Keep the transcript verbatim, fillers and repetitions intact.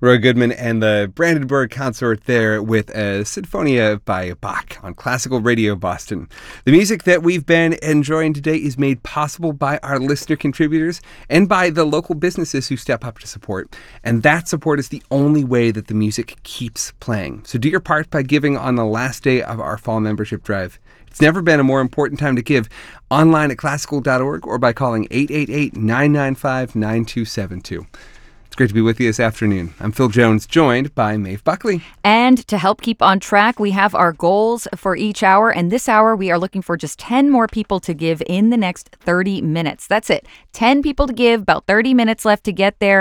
Roy Goodman and the Brandenburg Consort there with a Sinfonia by Bach on Classical Radio Boston. The music that we've been enjoying today is made possible by our listener contributors and by the local businesses who step up to support. And that support is the only way that the music keeps playing. So do your part by giving on the last day of our fall membership drive. It's never been a more important time to give. Online at classical dot org or by calling eight eight eight, nine nine five, nine two seven two. It's great to be with you this afternoon. I'm Phil Jones, joined by Maeve Buckley. And to help keep on track, we have our goals for each hour. And this hour, we are looking for just ten more people to give in the next thirty minutes. That's it. ten people to give, about thirty minutes left to get there.